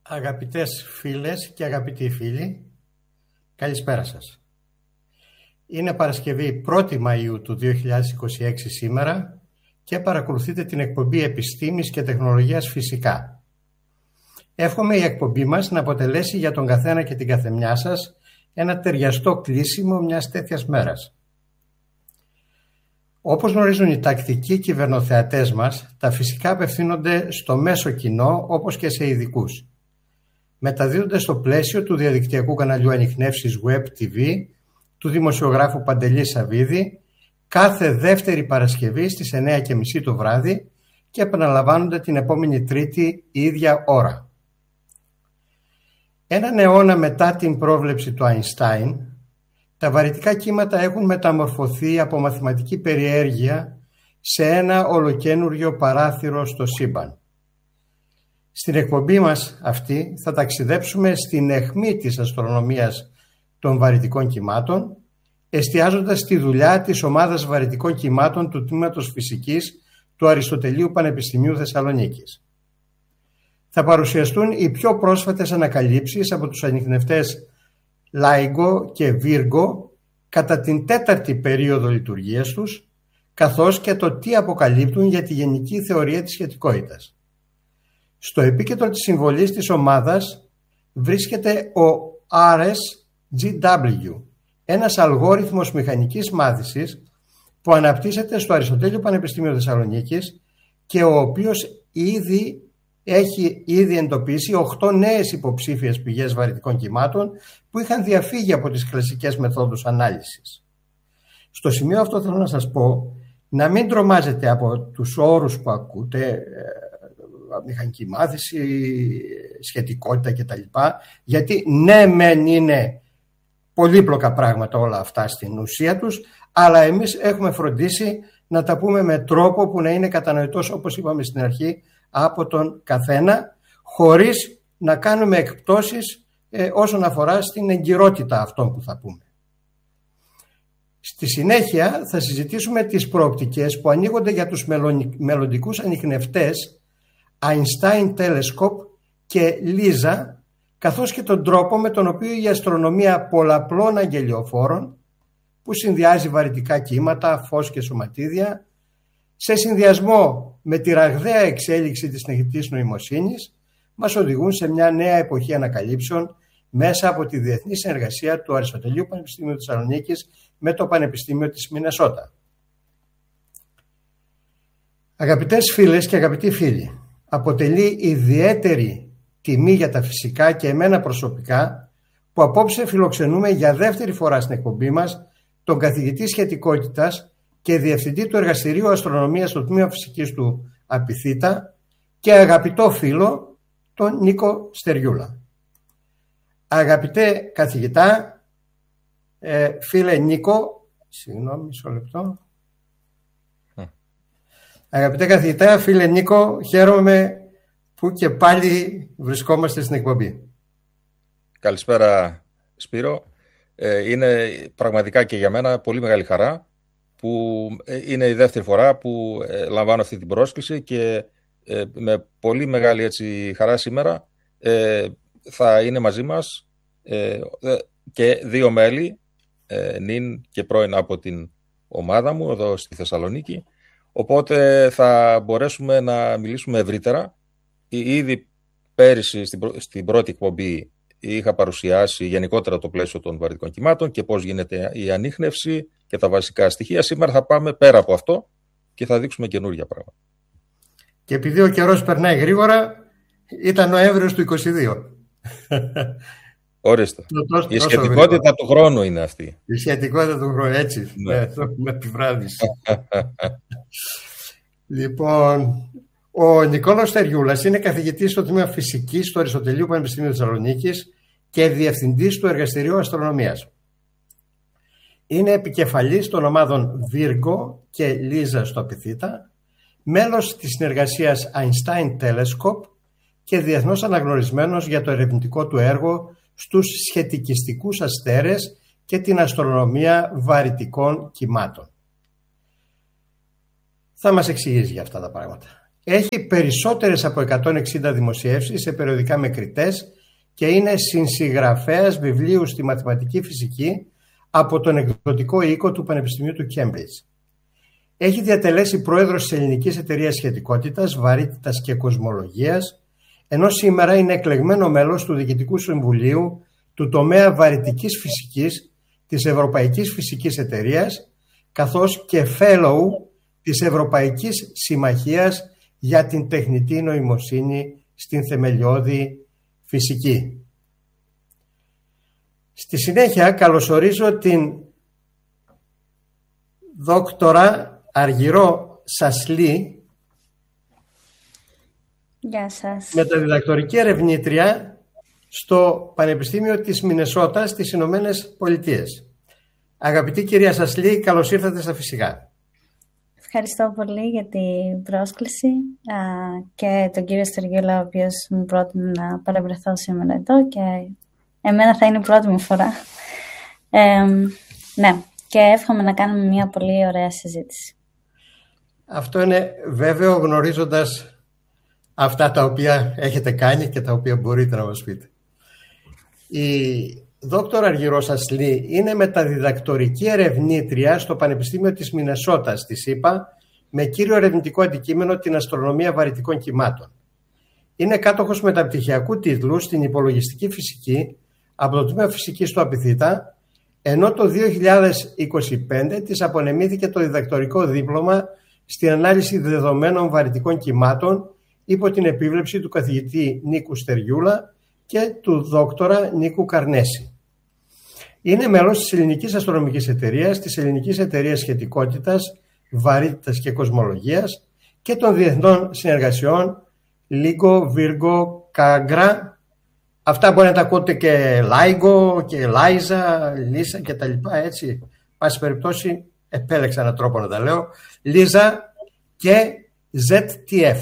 Αγαπητές φίλες και αγαπητοί φίλοι, καλησπέρα σας. Είναι Παρασκευή 1η Μαΐου του 2026 σήμερα και παρακολουθείτε την εκπομπή Επιστήμης και Τεχνολογίας Φυσικά. Εύχομαι η εκπομπή μας να αποτελέσει για τον καθένα και την καθεμιά σας ένα ταιριαστό κλείσιμο μιας τέτοιας μέρας. Όπως γνωρίζουν οι τακτικοί κυβερνοθεατές μας, τα φυσικά απευθύνονται στο μέσο κοινό όπως και σε ειδικούς. Μεταδίδονται στο πλαίσιο του διαδικτυακού καναλιού Ανιχνεύσεις Web TV του δημοσιογράφου Παντελή Σαββίδη κάθε δεύτερη Παρασκευή στις 9:30 το βράδυ και επαναλαμβάνονται την επόμενη Τρίτη η ίδια ώρα. Έναν αιώνα μετά την πρόβλεψη του Αϊνστάιν, τα βαρυτικά κύματα έχουν μεταμορφωθεί από μαθηματική περιέργεια σε ένα ολοκαίνουργιο παράθυρο στο σύμπαν. Στην εκπομπή μας αυτή θα ταξιδέψουμε στην αιχμή της αστρονομίας των βαρυτικών κυμάτων, εστιάζοντας στη δουλειά της ομάδας βαρυτικών κυμάτων του Τμήματος Φυσικής του Αριστοτελείου Πανεπιστημίου Θεσσαλονίκης. Θα παρουσιαστούν οι πιο πρόσφατες ανακαλύψεις από τους ανιχνευτές LIGO και Virgo κατά την τέταρτη περίοδο λειτουργίας τους, καθώς και το τι αποκαλύπτουν για τη γενική θεωρία της σχετικότητας. Στο επίκεντρο της συμβολής της ομάδας βρίσκεται ο RSGW, ένας αλγόριθμος μηχανικής μάθησης που αναπτύσσεται στο Αριστοτέλειο Πανεπιστήμιο Θεσσαλονίκης και ο οποίος έχει ήδη εντοπίσει 8 νέες υποψήφιες πηγές βαρυτικών κυμάτων που είχαν διαφύγει από τις κλασικές μεθόδους ανάλυσης. Στο σημείο αυτό θέλω να σας πω να μην τρομάζετε από τους όρους που ακούτε, μηχανική μάθηση, σχετικότητα κτλ. Γιατί ναι μεν είναι πολύπλοκα πράγματα όλα αυτά στην ουσία τους, αλλά εμείς έχουμε φροντίσει να τα πούμε με τρόπο που να είναι κατανοητός, όπως είπαμε στην αρχή, από τον καθένα, χωρίς να κάνουμε εκπτώσεις όσον αφορά στην εγκυρότητα αυτών που θα πούμε. Στη συνέχεια θα συζητήσουμε τις προοπτικές που ανοίγονται για τους μελλοντικούς ανιχνευτές Einstein Telescope και LISA, καθώς και τον τρόπο με τον οποίο η αστρονομία πολλαπλών αγγελιοφόρων, που συνδυάζει βαρυτικά κύματα, φως και σωματίδια, σε συνδυασμό με τη ραγδαία εξέλιξη της τεχνητής νοημοσύνης, μας οδηγούν σε μια νέα εποχή ανακαλύψεων μέσα από τη διεθνή συνεργασία του Αριστοτελείου Πανεπιστημίου Θεσσαλονίκης με το Πανεπιστήμιο της Μινεσότα. Αγαπητές φίλες και αγαπητοί φίλοι, αποτελεί ιδιαίτερη τιμή για τα φυσικά και εμένα προσωπικά που απόψε φιλοξενούμε για δεύτερη φορά στην εκπομπή μας τον καθηγητή σχετικότητας και διευθυντή του Εργαστηρίου Αστρονομίας στο Τμήμα Φυσικής του Απιθύτα και αγαπητό φίλο τον Νίκο Στεριούλα. Αγαπητέ καθηγητά, φίλε Νίκο, συγγνώμη, μισό λεπτό. Αγαπητέ καθηγητά, φίλε Νίκο, χαίρομαι που και πάλι βρισκόμαστε στην εκπομπή. Καλησπέρα Σπύρο. Είναι πραγματικά και για μένα πολύ μεγάλη χαρά που είναι η δεύτερη φορά που λαμβάνω αυτή την πρόσκληση και με πολύ μεγάλη χαρά σήμερα θα είναι μαζί μας και δύο μέλη, νυν και πρώην από την ομάδα μου εδώ στη Θεσσαλονίκη. Οπότε θα μπορέσουμε να μιλήσουμε ευρύτερα. Ήδη πέρυσι στην πρώτη εκπομπή είχα παρουσιάσει γενικότερα το πλαίσιο των βαρυτικών κυμάτων και πώς γίνεται η ανίχνευση και τα βασικά στοιχεία. Σήμερα θα πάμε πέρα από αυτό και θα δείξουμε καινούργια πράγματα. Και επειδή ο καιρός περνάει γρήγορα, ήταν Νοέμβριος του 2022. Ορίστε. Η σχετικότητα του χρόνου είναι αυτή. Η σχετικότητα του χρόνου, έτσι. Ναι. Με επιβράδυση. Λοιπόν, ο Νικόλαος Στεριούλας είναι καθηγητής στο Τμήμα Φυσικής του Αριστοτελείου Πανεπιστημίου Θεσσαλονίκης και διευθυντής του Εργαστηρίου Αστρονομίας. Είναι επικεφαλής των ομάδων Virgo και LISA στο Απιθύτα, μέλος της συνεργασίας Einstein Telescope και διεθνώς αναγνωρισμένος για το ερευνητικό του έργο στους σχετικιστικούς αστέρες και την αστρονομία βαρυτικών κυμάτων. Θα μας εξηγήσει για αυτά τα πράγματα. Έχει περισσότερες από 160 δημοσιεύσεις σε περιοδικά με κριτές και είναι συνσυγγραφέας βιβλίου στη μαθηματική φυσική από τον εκδοτικό οίκο του Πανεπιστημίου του Cambridge. Έχει διατελέσει πρόεδρος της Ελληνικής Εταιρείας Σχετικότητας, Βαρύτητας και Κοσμολογίας, ενώ σήμερα είναι εκλεγμένο μέλος του Διοικητικού Συμβουλίου του τομέα Βαρυτικής Φυσικής της Ευρωπαϊκής Φυσικής Εταιρείας, καθώς και Fellow της Ευρωπαϊκής Συμμαχίας για την Τεχνητή Νοημοσύνη στην Θεμελιώδη Φυσική. Στη συνέχεια καλωσορίζω την δόκτορα Αργυρό Σασλή, Γεια σας. μεταδιδακτορική ερευνήτρια στο Πανεπιστήμιο της Μινεσότας στις Ηνωμένες Πολιτείες. Αγαπητή κυρία Σασλή, καλώς ήρθατε στα Φυσικά. Ευχαριστώ πολύ για την πρόσκληση και τον κύριο Στεργιούλα, ο οποίος μου πρότεινε να παρευρεθώ σήμερα εδώ και εμένα θα είναι η πρώτη μου φορά. Ναι, και εύχομαι να κάνουμε μια πολύ ωραία συζήτηση. Αυτό είναι βέβαιο, γνωρίζοντας αυτά τα οποία έχετε κάνει και τα οποία μπορείτε να μας πείτε. Η δόκτωρα Αργυρό Σασλή είναι μεταδιδακτορική ερευνήτρια στο Πανεπιστήμιο της Μινεσότας της ΗΠΑ, με κύριο ερευνητικό αντικείμενο την αστρονομία βαρυτικών κυμάτων. Είναι κάτοχος μεταπτυχιακού τίτλου στην υπολογιστική φυσική από το Τμήμα Φυσικής του Απιθύτα, ενώ το 2025 της απονεμήθηκε το διδακτορικό δίπλωμα στην ανάλυση δεδομένων βαρυτικών κυμάτων υπό την επίβλεψη του καθηγητή Νίκου Στεργιούλα και του δόκτορα Νίκου Καρνέση. Είναι μέλος της Ελληνικής Αστρονομικής Εταιρείας, της Ελληνικής Εταιρείας Σχετικότητας, Βαρύτητας και Κοσμολογίας και των διεθνών συνεργασιών LIGO, Virgo, Kagra. Αυτά μπορεί να τα ακούτε και LIGO και Liza, Lisa και τα λοιπά, έτσι. Πάση περιπτώσει επέλεξα έναν τρόπο να τα λέω. Lisa και ZTF.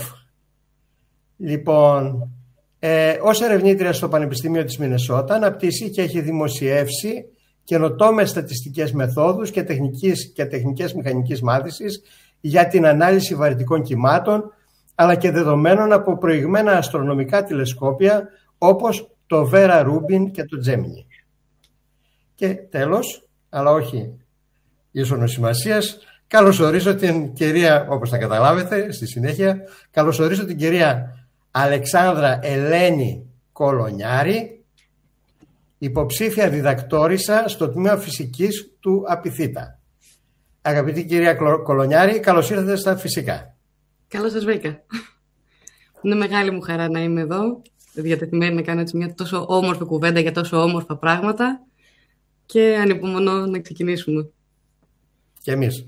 Λοιπόν, ως ερευνήτρια στο Πανεπιστήμιο της Μινεσότα αναπτύσσει και έχει δημοσιεύσει καινοτόμες στατιστικές μεθόδους και τεχνικές μηχανικής μάθησης για την ανάλυση βαρυτικών κυμάτων, αλλά και δεδομένων από προηγμένα αστρονομικά τηλεσκόπια όπως το Vera Rubin και το Gemini. Και τέλος, αλλά όχι ίσονος σημασίας, καλωσορίζω την κυρία, όπως θα καταλάβετε στη συνέχεια, καλωσορίζω την κυρία Αλεξάνδρα Ελένη Κολονιάρη, υποψήφια διδακτόρισα στο Τμήμα Φυσικής του Απιθύτα. Αγαπητή κυρία Κολονιάρη, καλώς ήρθατε στα Φυσικά. Καλώς σας βρήκα. Είναι μεγάλη μου χαρά να είμαι εδώ, διατεθειμένη να κάνω έτσι μια τόσο όμορφη κουβέντα για τόσο όμορφα πράγματα και ανυπομονώ να ξεκινήσουμε. Και εμείς.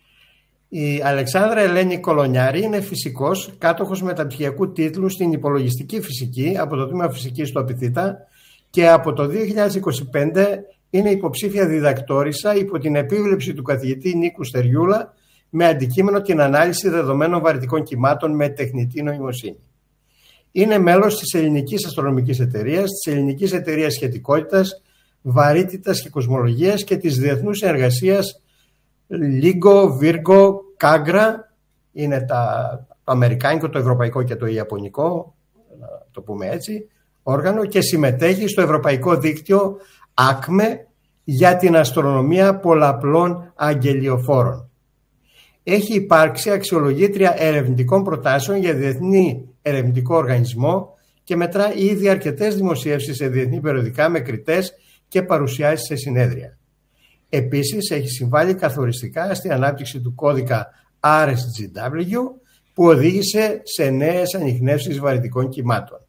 Η Αλεξάνδρα Ελένη Κολονιάρη είναι φυσικός, κάτοχος μεταπτυχιακού τίτλου στην υπολογιστική φυσική από το Τμήμα Φυσικής του Απιθύτα και από το 2025 είναι υποψήφια διδακτόρισα υπό την επίβλεψη του καθηγητή Νίκου Στεργιούλα με αντικείμενο την ανάλυση δεδομένων βαρυτικών κυμάτων με τεχνητή νοημοσύνη. Είναι μέλος της Ελληνικής Αστρονομικής Εταιρείας, της Ελληνικής Εταιρείας Σχετικότητας, Βαρύτητας και Κοσμολογίας και της Διεθνούς Συνεργασίας LIGO, Virgo, Kagra, είναι το αμερικάνικο, το ευρωπαϊκό και το ιαπωνικό, να το πούμε έτσι, όργανο, και συμμετέχει στο Ευρωπαϊκό Δίκτυο ACME για την αστρονομία πολλαπλών αγγελιοφόρων. Έχει υπάρξει αξιολογήτρια ερευνητικών προτάσεων για διεθνή ερευνητικό οργανισμό και μετρά ήδη αρκετές δημοσιεύσεις σε διεθνή περιοδικά με κριτές και παρουσιάσεις σε συνέδρια. Επίσης, έχει συμβάλει καθοριστικά στην ανάπτυξη του κώδικα RSGW που οδήγησε σε νέες ανιχνεύσεις βαρυτικών κυμάτων.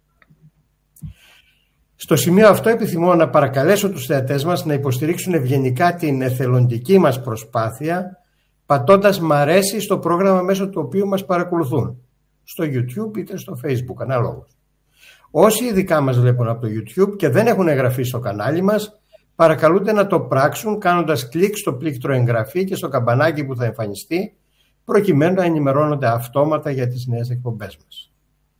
Στο σημείο αυτό επιθυμώ να παρακαλέσω τους θεατές μας να υποστηρίξουν ευγενικά την εθελοντική μας προσπάθεια πατώντας «Μ' αρέσει» στο πρόγραμμα μέσω του οποίου μας παρακολουθούν, στο YouTube είτε στο Facebook, ανάλογος. Όσοι ειδικά μας βλέπουν από το YouTube και δεν έχουν εγγραφεί στο κανάλι μας, παρακαλούνται να το πράξουν κάνοντας κλικ στο πλήκτρο εγγραφή και στο καμπανάκι που θα εμφανιστεί, προκειμένου να ενημερώνονται αυτόματα για τις νέες εκπομπές μας.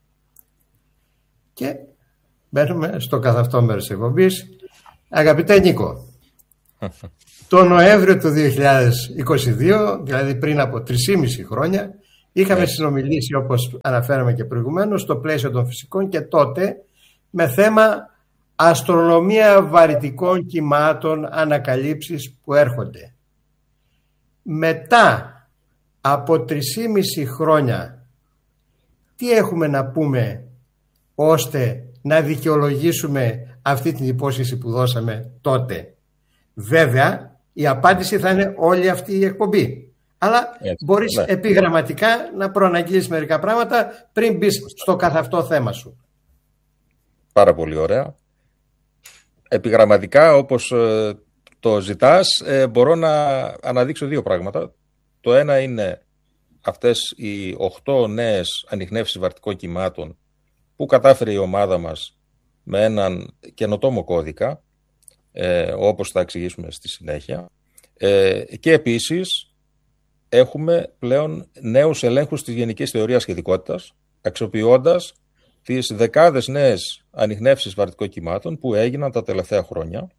Και μπαίνουμε στο καθ' αυτό μέρος της εκπομπής. Αγαπητέ Νίκο, το Νοέμβριο του 2022, δηλαδή πριν από 3,5 χρόνια, Είχαμε συνομιλήσει, όπως αναφέραμε και προηγουμένως, στο πλαίσιο των φυσικών και τότε με θέμα αστρονομία βαρυτικών κυμάτων, ανακαλύψεις που έρχονται. Μετά από 3,5 χρόνια τι έχουμε να πούμε ώστε να δικαιολογήσουμε αυτή την υπόσχεση που δώσαμε τότε? Βέβαια η απάντηση θα είναι όλη αυτή η εκπομπή, αλλά μπορείς επιγραμματικά να προαναγγείλεις μερικά πράγματα πριν μπεις στο καθ' αυτό θέμα σου. Πάρα πολύ ωραία. Επιγραμματικά, όπως το ζητάς, μπορώ να αναδείξω 2 πράγματα. Το ένα είναι αυτές οι 8 νέες ανιχνεύσεις βαρυτικών κυμάτων που κατάφερε η ομάδα μας με έναν καινοτόμο κώδικα, όπως θα εξηγήσουμε στη συνέχεια. Και επίσης έχουμε πλέον νέους ελέγχους της γενικής θεωρίας σχετικότητας, αξιοποιώντας τις δεκάδες νέες ανιχνεύσεις βαρυτικών κυμάτων που έγιναν τα τελευταία χρόνια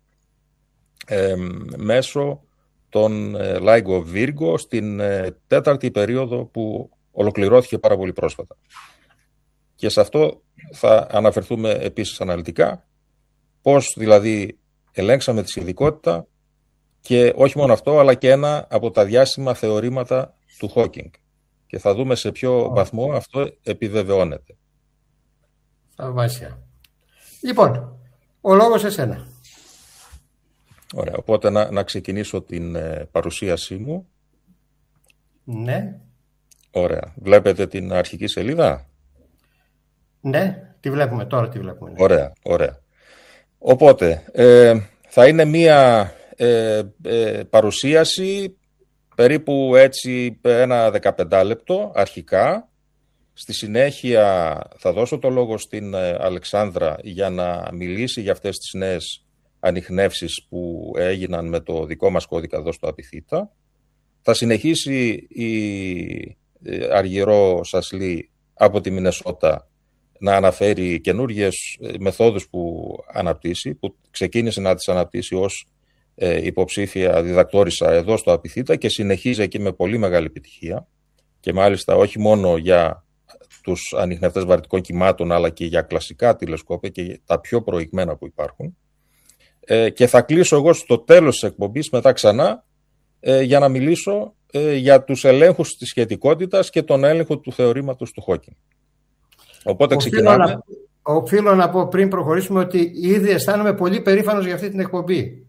μέσω των LIGO Virgo στην 4η περίοδο που ολοκληρώθηκε πάρα πολύ πρόσφατα. Και σε αυτό θα αναφερθούμε επίσης αναλυτικά, πώς δηλαδή ελέγξαμε τη σχετικότητα και όχι μόνο αυτό, αλλά και ένα από τα διάσημα θεωρήματα του Hawking. Και θα δούμε σε ποιο βαθμό αυτό επιβεβαιώνεται. Θαυμάσια. Λοιπόν, ο λόγος εσένα. Ωραία, οπότε να ξεκινήσω την παρουσίασή μου. Ναι. Ωραία. Βλέπετε την αρχική σελίδα? Ναι, τη βλέπουμε τώρα, τη βλέπουμε. Ναι. Ωραία, ωραία. Οπότε, θα είναι μία παρουσίαση περίπου έτσι ένα 15 λεπτό αρχικά. Στη συνέχεια θα δώσω το λόγο στην Αλεξάνδρα για να μιλήσει για αυτές τις νέες ανιχνεύσεις που έγιναν με το δικό μας κώδικα εδώ στο Απιθύτα. Θα συνεχίσει η Αργυρό Σασλή από τη Μινεσότα να αναφέρει καινούργιες μεθόδους που αναπτύσσει, που ξεκίνησε να τις αναπτύσσει ως υποψήφια διδακτόρισα εδώ στο Απιθύτα και συνεχίζει εκεί με πολύ μεγάλη επιτυχία. Και μάλιστα όχι μόνο για τους ανιχνευτές βαρυτικών κυμάτων, αλλά και για κλασικά τηλεσκόπια και τα πιο προηγμένα που υπάρχουν. Και θα κλείσω εγώ στο τέλος της εκπομπής μετά ξανά για να μιλήσω για τους ελέγχους της σχετικότητας και τον έλεγχο του θεωρήματος του Hawking. Οπότε ξεκινάμε. Οφείλω να πω πριν προχωρήσουμε ότι ήδη αισθάνομαι πολύ περήφανος για αυτή την εκπομπή.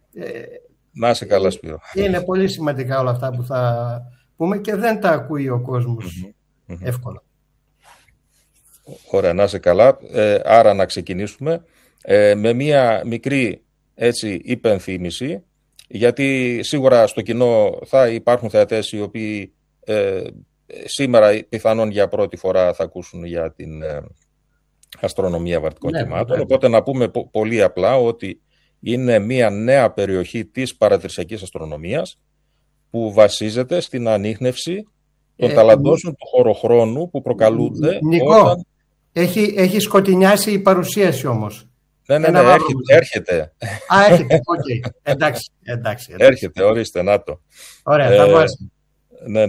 Να είσαι καλά, Σπύρο. Είναι πολύ σημαντικά όλα αυτά που θα πούμε και δεν τα ακούει ο κόσμος εύκολα. Ωραία, να είσαι καλά. Άρα να ξεκινήσουμε με μία μικρή έτσι υπενθύμηση, γιατί σίγουρα στο κοινό θα υπάρχουν θεατές οι οποίοι σήμερα πιθανόν για πρώτη φορά θα ακούσουν για την αστρονομία βαρυτικών κυμάτων. Οπότε να πούμε πολύ απλά ότι είναι μία νέα περιοχή της παρατηρησιακής αστρονομίας που βασίζεται στην ανίχνευση των ταλαντώσεων του χωροχρόνου που προκαλούνται. Νικό, έχει σκοτεινιάσει η παρουσίαση όμως. Ναι, έρχεται. Έρχεται, οκ. Εντάξει. Έρχεται, ορίστε, να το. Ωραία, θα βάζει. Ναι.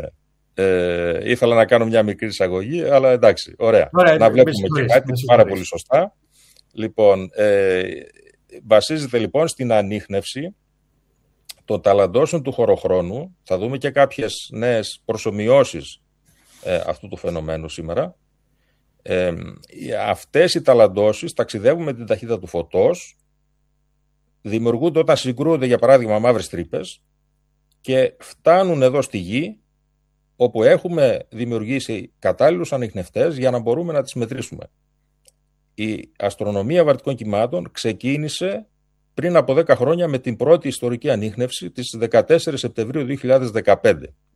Ήθελα να κάνω μια μικρή εισαγωγή, αλλά εντάξει, ωραία. Να βλέπουμε και κάτι πάρα πολύ σωστά. Λοιπόν, βασίζεται λοιπόν στην ανίχνευση των ταλαντώσεων του χωροχρόνου. Θα δούμε και κάποιες νέες προσομοιώσεις αυτού του φαινομένου σήμερα. Αυτές οι ταλαντώσεις ταξιδεύουν με την ταχύτητα του φωτός, δημιουργούνται όταν συγκρούονται για παράδειγμα μαύρες τρύπες και φτάνουν εδώ στη Γη, όπου έχουμε δημιουργήσει κατάλληλους ανιχνευτές για να μπορούμε να τις μετρήσουμε. Η αστρονομία βαρυτικών κυμάτων ξεκίνησε πριν από 10 χρόνια με την πρώτη ιστορική ανίχνευση της 14 Σεπτεμβρίου 2015.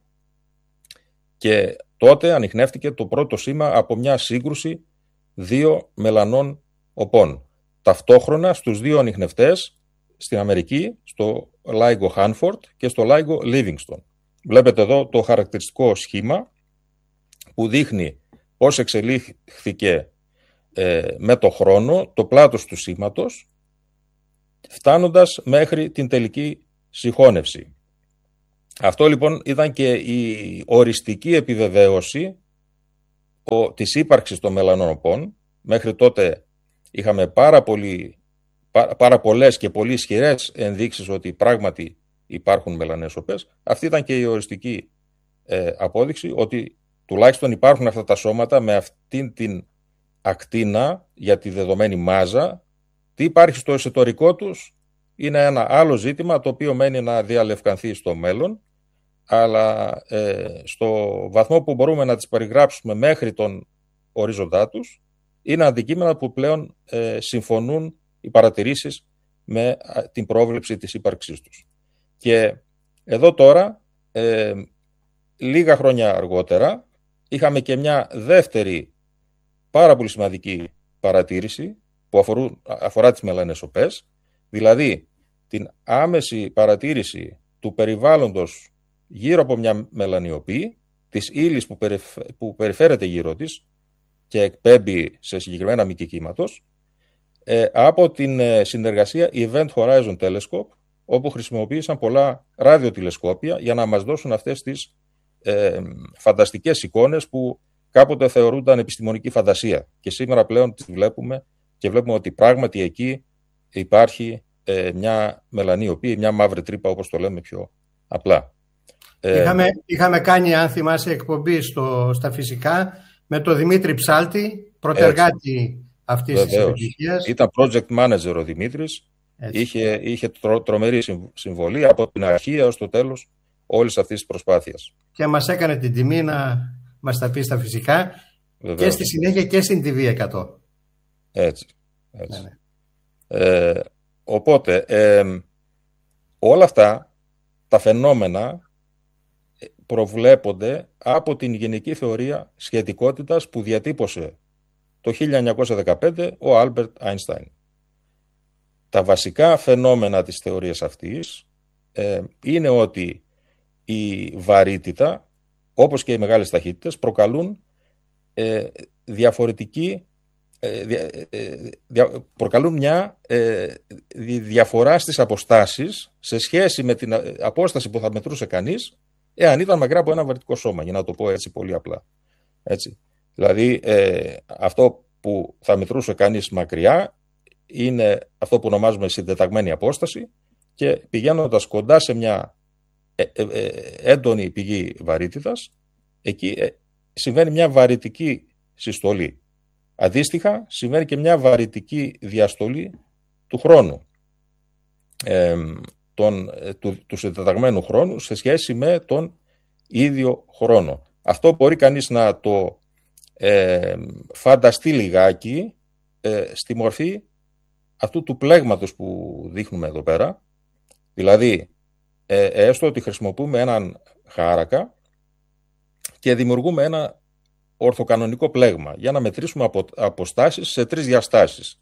Και τότε ανιχνεύτηκε το πρώτο σήμα από μια σύγκρουση 2 μελανών οπών. Ταυτόχρονα στους 2 ανιχνευτές στην Αμερική, στο LIGO Hanford και στο LIGO Livingston. Βλέπετε εδώ το χαρακτηριστικό σχήμα που δείχνει πώς εξελίχθηκε με το χρόνο το πλάτος του σήματος, φτάνοντας μέχρι την τελική συγχώνευση. Αυτό λοιπόν ήταν και η οριστική επιβεβαίωση της ύπαρξης των μελανοπών. Μέχρι τότε είχαμε πάρα πολλές και πολύ ισχυρές ενδείξεις ότι πράγματι υπάρχουν μελανέσωπες. Αυτή ήταν και η οριστική απόδειξη ότι τουλάχιστον υπάρχουν αυτά τα σώματα με αυτήν την ακτίνα για τη δεδομένη μάζα. Τι υπάρχει στο εσωτερικό τους είναι ένα άλλο ζήτημα, το οποίο μένει να διαλευκανθεί στο μέλλον, αλλά στο βαθμό που μπορούμε να τις περιγράψουμε μέχρι τον ορίζοντά τους, είναι αντικείμενα που πλέον συμφωνούν οι παρατηρήσεις με την πρόβλεψη της ύπαρξής τους. Και εδώ τώρα, λίγα χρόνια αργότερα, είχαμε και μια δεύτερη πάρα πολύ σημαντική παρατήρηση που αφορά τις μελανεσωπές, δηλαδή την άμεση παρατήρηση του περιβάλλοντος γύρω από μια μελανιοπή, της ύλης που περιφέρεται γύρω της και εκπέμπει σε συγκεκριμένα μήκη κύματος, από την συνεργασία Event Horizon Telescope, όπου χρησιμοποίησαν πολλά ραδιοτηλεσκόπια για να μας δώσουν αυτές τις φανταστικές εικόνες που κάποτε θεωρούνταν επιστημονική φαντασία. Και σήμερα πλέον τις βλέπουμε και βλέπουμε ότι πράγματι εκεί υπάρχει μια μελανιοπή, μια μαύρη τρύπα, όπως το λέμε πιο απλά. Είχαμε κάνει, αν θυμάσαι, εκπομπή στα φυσικά με τον Δημήτρη Ψάλτη, πρωτεργάτη αυτής της επιτυχίας. Ήταν project manager ο Δημήτρης. Είχε τρομερή συμβολή από την αρχή έως το τέλος όλης αυτής της προσπάθειας. Και μας έκανε την τιμή να μας τα πει στα φυσικά. Βεβαίως. Και στη συνέχεια και στην TV100. Έτσι. Οπότε όλα αυτά τα φαινόμενα προβλέπονται από την γενική θεωρία σχετικότητας που διατύπωσε το 1915 ο Άλμπερτ Άινστάιν. Τα βασικά φαινόμενα της θεωρίας αυτής είναι ότι η βαρύτητα, όπως και οι μεγάλες ταχύτητες, προκαλούν προκαλούν μια διαφορά στις αποστάσεις σε σχέση με την απόσταση που θα μετρούσε κανείς εάν ήταν μακριά από ένα βαρυτικό σώμα, για να το πω έτσι πολύ απλά. Έτσι. Δηλαδή αυτό που θα μετρούσε κανείς μακριά είναι αυτό που ονομάζουμε συντεταγμένη απόσταση, και πηγαίνοντας κοντά σε μια έντονη πηγή βαρύτητας, εκεί συμβαίνει μια βαρυτική συστολή. Αντίστοιχα, συμβαίνει και μια βαρυτική διαστολή του χρόνου, του συντεταγμένου χρόνου σε σχέση με τον ίδιο χρόνο. Αυτό μπορεί κανείς να το φανταστεί λιγάκι στη μορφή αυτού του πλέγματος που δείχνουμε εδώ πέρα. Δηλαδή, έστω ότι χρησιμοποιούμε έναν χάρακα και δημιουργούμε ένα ορθοκανονικό πλέγμα για να μετρήσουμε αποστάσεις σε 3 διαστάσεις.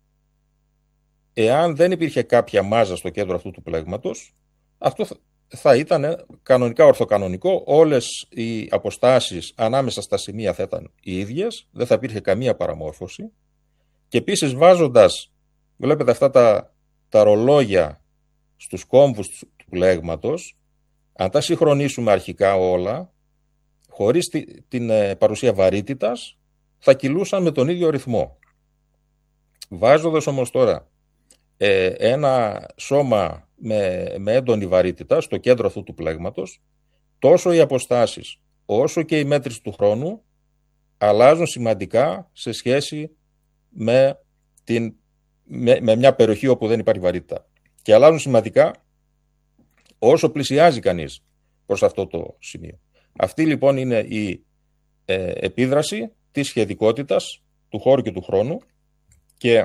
Εάν δεν υπήρχε κάποια μάζα στο κέντρο αυτού του πλέγματος, αυτό θα ήταν κανονικά ορθοκανονικό, όλες οι αποστάσεις ανάμεσα στα σημεία θα ήταν οι ίδιες, δεν θα υπήρχε καμία παραμόρφωση, και επίσης βάζοντας, βλέπετε αυτά τα ρολόγια στους κόμβους του πλέγματος, αν τα συγχρονίσουμε αρχικά όλα, χωρίς την παρουσία βαρύτητας, θα κυλούσαν με τον ίδιο ρυθμό. Βάζοντας όμως τώρα ένα σώμα με έντονη βαρύτητα στο κέντρο αυτού του πλέγματος, τόσο οι αποστάσεις όσο και η μέτρηση του χρόνου αλλάζουν σημαντικά σε σχέση με μια περιοχή όπου δεν υπάρχει βαρύτητα. Και αλλάζουν σημαντικά όσο πλησιάζει κανείς προς αυτό το σημείο. Αυτή λοιπόν είναι η επίδραση της σχετικότητας του χώρου και του χρόνου, και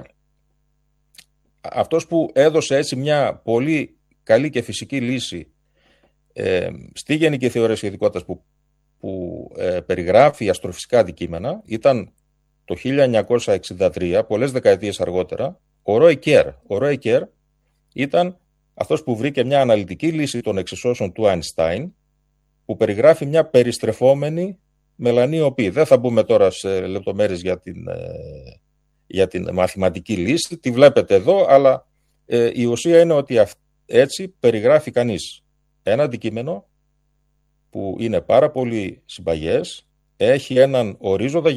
αυτός που έδωσε έτσι μια πολύ καλή και φυσική λύση στη γενική θεωρία σχετικότητας που περιγράφει αστροφυσικά αντικείμενα ήταν το 1963, πολλές δεκαετίες αργότερα, ο Ρόι Κέρ. Ο Ρόι Κέρ ήταν αυτός που βρήκε μια αναλυτική λύση των εξισώσεων του Einstein, που περιγράφει μια περιστρεφόμενη μελανιοπή. Δεν θα μπούμε τώρα σε λεπτομέρειες για την μαθηματική λύση, τη βλέπετε εδώ, αλλά η ουσία είναι ότι έτσι περιγράφει κανείς ένα αντικείμενο που είναι πάρα πολύ συμπαγές, έχει έναν ορίζοντα